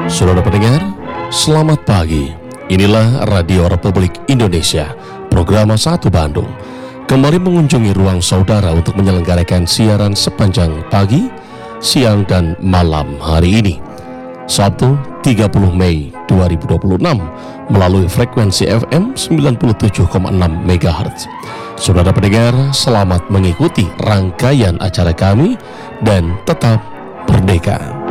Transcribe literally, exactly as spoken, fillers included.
Saudara pendengar, selamat pagi. Inilah Radio Republik Indonesia, program satu Bandung. Kembali mengunjungi ruang saudara untuk menyelenggarakan siaran sepanjang pagi, siang, dan malam hari ini, Sabtu tiga puluh Mei dua ribu dua puluh enam, melalui frekuensi F M sembilan puluh tujuh koma enam megahertz. Saudara pendengar, selamat mengikuti rangkaian acara kami dan tetap merdeka.